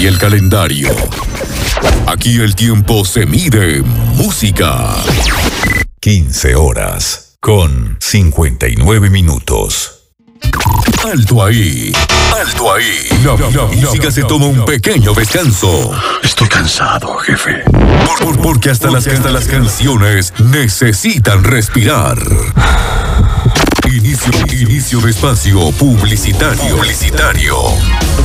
y el calendario. Aquí el tiempo se mide en música. 15 horas con 59 minutos. Alto ahí, alto ahí. La música se toma un pequeño descanso. Estoy cansado, jefe. Porque hasta las canciones necesitan respirar. Inicio de espacio publicitario.